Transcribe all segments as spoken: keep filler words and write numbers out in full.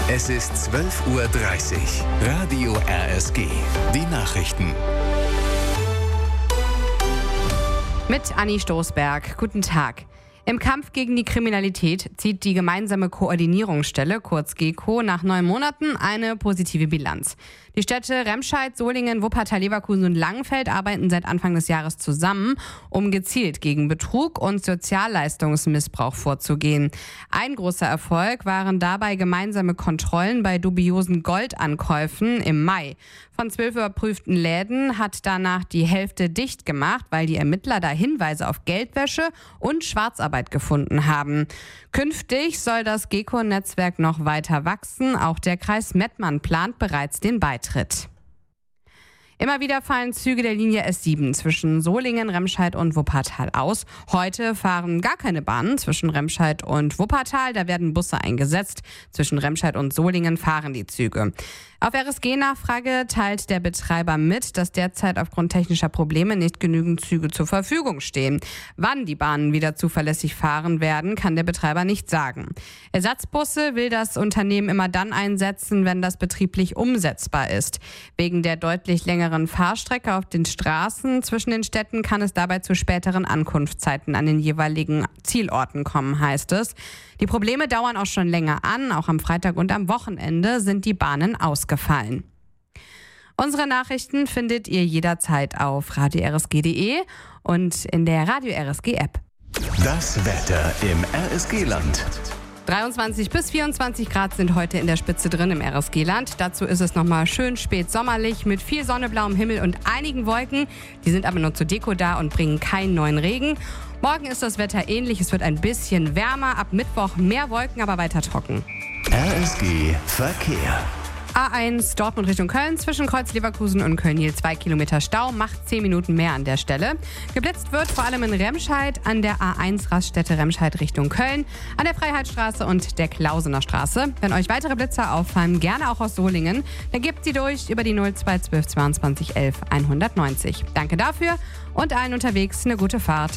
Es ist zwölf Uhr dreißig. Radio R S G. Die Nachrichten. Mit Anni Stoßberg. Guten Tag. Im Kampf gegen die Kriminalität zieht die gemeinsame Koordinierungsstelle, kurz GECO, nach neun Monaten eine positive Bilanz. Die Städte Remscheid, Solingen, Wuppertal, Leverkusen und Langenfeld arbeiten seit Anfang des Jahres zusammen, um gezielt gegen Betrug und Sozialleistungsmissbrauch vorzugehen. Ein großer Erfolg waren dabei gemeinsame Kontrollen bei dubiosen Goldankäufen im Mai. Von zwölf überprüften Läden hat danach die Hälfte dicht gemacht, weil die Ermittler da Hinweise auf Geldwäsche und Schwarzarbeit gefunden haben. Künftig soll das GECO-Netzwerk noch weiter wachsen. Auch der Kreis Mettmann plant bereits den Beitritt. Immer wieder fallen Züge der Linie S sieben zwischen Solingen, Remscheid und Wuppertal aus. Heute fahren gar keine Bahnen zwischen Remscheid und Wuppertal. Da werden Busse eingesetzt. Zwischen Remscheid und Solingen fahren die Züge. Auf R S G-Nachfrage teilt der Betreiber mit, dass derzeit aufgrund technischer Probleme nicht genügend Züge zur Verfügung stehen. Wann die Bahnen wieder zuverlässig fahren werden, kann der Betreiber nicht sagen. Ersatzbusse will das Unternehmen immer dann einsetzen, wenn das betrieblich umsetzbar ist. Wegen der deutlich längeren Fahrstrecke auf den Straßen zwischen den Städten kann es dabei zu späteren Ankunftszeiten an den jeweiligen Zielorten kommen, heißt es. Die Probleme dauern auch schon länger an. Auch am Freitag und am Wochenende sind die Bahnen ausgefallen. Unsere Nachrichten findet ihr jederzeit auf radio r s g punkt d e und in der Radio R S G App. Das Wetter im R S G-Land. dreiundzwanzig bis vierundzwanzig Grad sind heute in der Spitze drin im R S G-Land. Dazu ist es nochmal schön spät sommerlich mit viel Sonne, blauem Himmel und einigen Wolken. Die sind aber nur zur Deko da und bringen keinen neuen Regen. Morgen ist das Wetter ähnlich. Es wird ein bisschen wärmer. Ab Mittwoch mehr Wolken, aber weiter trocken. R S G Verkehr. A eins Dortmund Richtung Köln, zwischen Kreuz Leverkusen und Köln-Niel zwei Kilometer Stau, macht zehn Minuten mehr an der Stelle. Geblitzt wird vor allem in Remscheid, an der A eins Raststätte Remscheid Richtung Köln, an der Freiheitsstraße und der Klausener Straße. Wenn euch weitere Blitzer auffallen, gerne auch aus Solingen, dann gebt sie durch über die null zwei zwölf zweiundzwanzig elf hundertneunzig. Danke dafür und allen unterwegs eine gute Fahrt.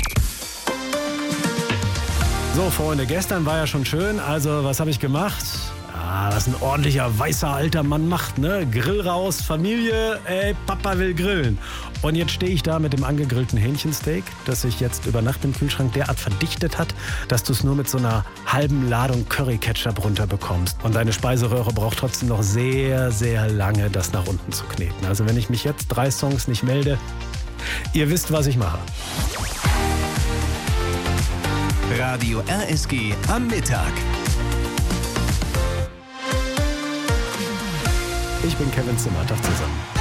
So, Freunde, gestern war ja schon schön. Also, was habe ich gemacht? Ah, was ein ordentlicher, weißer, alter Mann macht, ne? Grill raus, Familie, ey, Papa will grillen. Und jetzt stehe ich da mit dem angegrillten Hähnchensteak, das sich jetzt über Nacht im Kühlschrank derart verdichtet hat, dass du es nur mit so einer halben Ladung Curry-Ketchup runterbekommst. Und deine Speiseröhre braucht trotzdem noch sehr, sehr lange, das nach unten zu kneten. Also wenn ich mich jetzt drei Songs nicht melde, ihr wisst, was ich mache. Radio R S G am Mittag. Ich bin Kevin Zimmer. Tag zusammen.